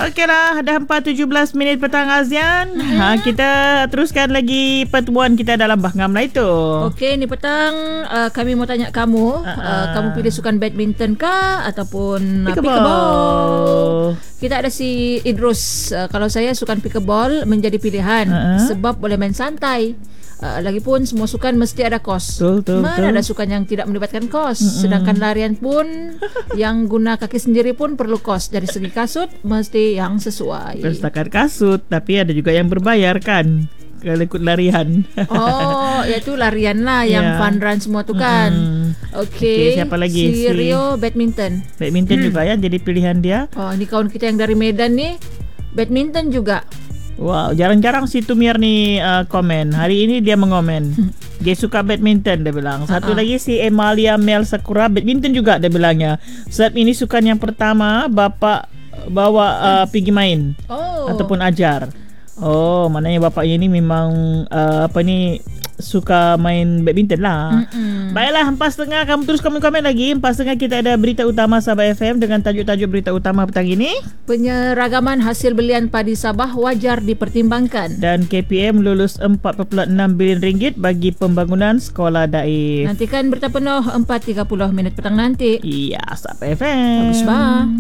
Okeylah, dah 4:17 petang ASEAN. Kita teruskan lagi pertemuan kita dalam Bahngam itu. Okey, ni petang kami mau tanya kamu, kamu pilih sukan badminton kah ataupun pickleball? Kita ada si Idrus, kalau saya sukan pickleball menjadi pilihan sebab boleh main santai. Lagipun semua sukan mesti ada kos. Mana ada sukan yang tidak melibatkan kos. Sedangkan larian pun yang guna kaki sendiri pun perlu kos. Dari segi kasut mesti yang sesuai. Setakat kasut, tapi ada juga yang berbayar kan kalau ikut larian. Oh, iaitu larian lah yang fun run semua tu kan. Okey, siapa lagi? Si Rio badminton. Badminton juga ya jadi pilihan dia. Oh, ini kawan kita yang dari Medan ni badminton juga. Wow, jarang-jarang si Tumiar ni komen. Hari ini dia mengomen. Dia suka badminton, dia bilang. Satu lagi si Emalia Mel Sakura, badminton juga dia bilangnya. Sebab ini sukan yang pertama bapa bawa pergi main ataupun ajar. Oh, maknanya bapaknya ni memang suka main badminton lah. Baiklah, 4.30 kamu terus komen lagi. 4.30 kita ada berita utama Sabah FM dengan tajuk-tajuk berita utama petang ini. Penyeragaman hasil belian padi Sabah wajar dipertimbangkan. Dan KPM lulus 4.6 bilion ringgit bagi pembangunan sekolah daif. Nantikan berita penuh 4.30 petang nanti. Iya, Sabah FM. Bagus, bah.